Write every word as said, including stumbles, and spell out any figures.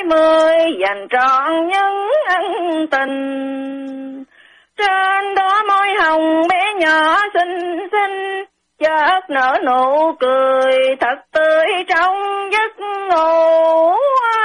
mươi dành trọn những ân tình. Trên đó môi hồng bé nhỏ xinh xinh, chợt nở nụ cười thật tươi trong giấc ngủ.